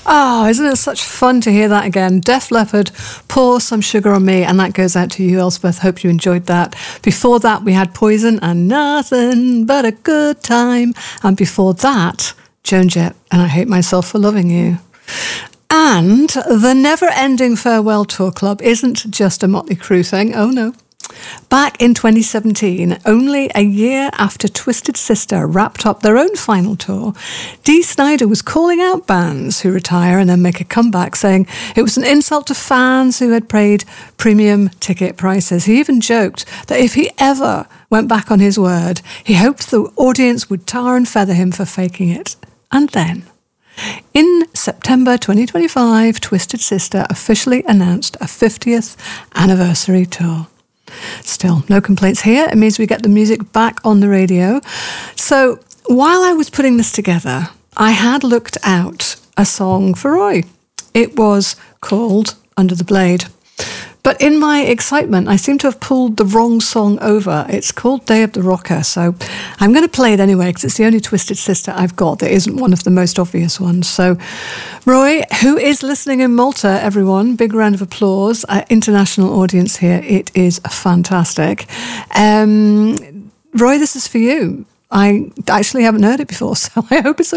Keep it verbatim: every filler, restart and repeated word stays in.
Oh, isn't it such fun to hear that again? Def Leppard, Pour Some Sugar on Me, and that goes out to you, Elspeth. Hope you enjoyed that. Before that, we had Poison and Nothing But a Good Time. And before that, Joan Jett and I Hate Myself for Loving You. And the never-ending Farewell Tour Club isn't just a Motley Crue thing. Oh, no. Back in twenty seventeen, only a year after Twisted Sister wrapped up their own final tour, Dee Snider was calling out bands who retire and then make a comeback, saying it was an insult to fans who had paid premium ticket prices. He even joked that if he ever went back on his word, he hoped the audience would tar and feather him for faking it. And then, in September twenty twenty-five, Twisted Sister officially announced a fiftieth anniversary tour. Still, no complaints here. It means we get the music back on the radio. So while I was putting this together, I had looked out a song for Roy. It was called Under the Blade. But in my excitement, I seem to have pulled the wrong song over. It's called Day of the Rocker, so I'm going to play it anyway because it's the only Twisted Sister I've got that isn't one of the most obvious ones. So, Roy, who is listening in Malta, everyone, big round of applause. Uh, international audience here. It is fantastic. Um, Roy, this is for you. I actually haven't heard it before, so I hope it's